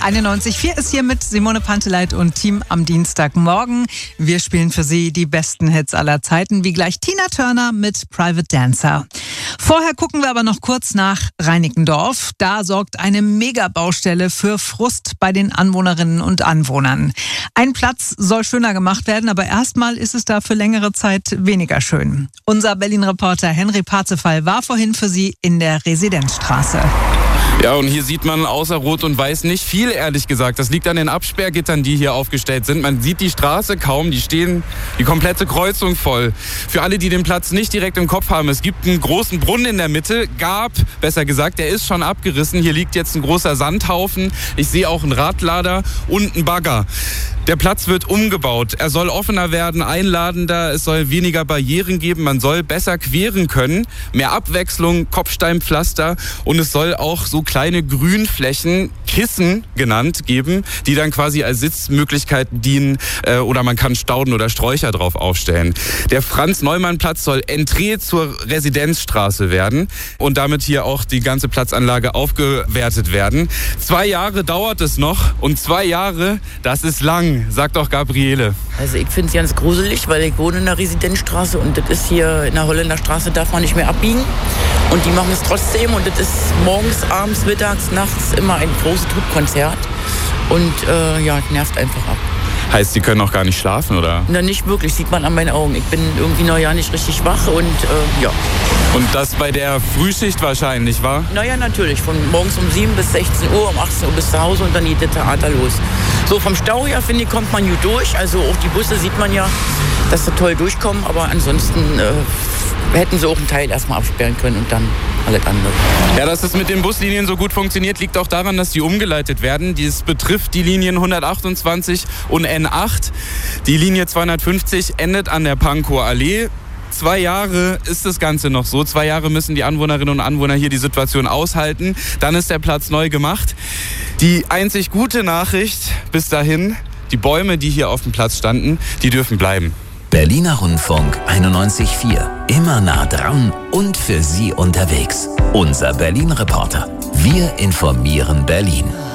91.4 ist hier mit Simone Panteleit und Team am Dienstagmorgen. Wir spielen für Sie die besten Hits aller Zeiten, wie gleich Tina Turner mit Private Dancer. Vorher gucken wir aber noch kurz nach Reinickendorf. Da sorgt eine Megabaustelle für Frust bei den Anwohnerinnen und Anwohnern. Ein Platz soll schöner gemacht werden, aber erstmal ist es da für längere Zeit weniger schön. Unser Berlin-Reporter Henry Parzefall war vorhin für Sie in der Residenzstraße. Ja, und hier sieht man außer Rot und Weiß nicht viel, ehrlich gesagt. Das liegt an den Absperrgittern, die hier aufgestellt sind. Man sieht die Straße kaum, die stehen die komplette Kreuzung voll. Für alle, die den Platz nicht direkt im Kopf haben, es gibt einen großen Brunnen in der Mitte, besser gesagt, der ist schon abgerissen. Hier liegt jetzt ein großer Sandhaufen. Ich sehe auch einen Radlader und einen Bagger. Der Platz wird umgebaut. Er soll offener werden, einladender. Es soll weniger Barrieren geben. Man soll besser queren können. Mehr Abwechslung, Kopfsteinpflaster. Und es soll auch so kleine Grünflächen, Kissen genannt, geben, die dann quasi als Sitzmöglichkeiten dienen. Oder man kann Stauden oder Sträucher drauf aufstellen. Der Franz-Neumann-Platz soll Entree zur Residenzstraße werden. Und damit hier auch die ganze Platzanlage aufgewertet werden. 2 Jahre dauert es noch. Und 2 Jahre, das ist lang. Sagt doch Gabriele. Also ich finde es ganz gruselig, weil ich wohne in der Residenzstraße und das ist hier in der Holländer Straße, darf man nicht mehr abbiegen. Und die machen es trotzdem und das ist morgens, abends, mittags, nachts immer ein großes Trubkonzert. Und nervt einfach ab. Heißt, Sie können auch gar nicht schlafen, oder? Na, nicht wirklich, sieht man an meinen Augen. Ich bin irgendwie ja nicht richtig wach und ja. Und das bei der Frühschicht wahrscheinlich, wa? Naja, natürlich. Von morgens um 7 bis 16 Uhr, um 18 Uhr bis zu Hause und dann geht das Theater los. So, vom Stau her, finde ich, kommt man gut durch. Also auch die Busse sieht man ja, dass sie toll durchkommen. Aber ansonsten hätten sie auch einen Teil erstmal absperren können und dann alles andere. Ja, dass es mit den Buslinien so gut funktioniert, liegt auch daran, dass die umgeleitet werden. Dies betrifft die Linien 128 und N8. Die Linie 250 endet an der Pankower Allee. 2 Jahre ist das Ganze noch so. 2 Jahre müssen die Anwohnerinnen und Anwohner hier die Situation aushalten. Dann ist der Platz neu gemacht. Die einzig gute Nachricht bis dahin, die Bäume, die hier auf dem Platz standen, die dürfen bleiben. Berliner Rundfunk 91.4. Immer nah dran und für Sie unterwegs. Unser Berlin-Reporter. Wir informieren Berlin.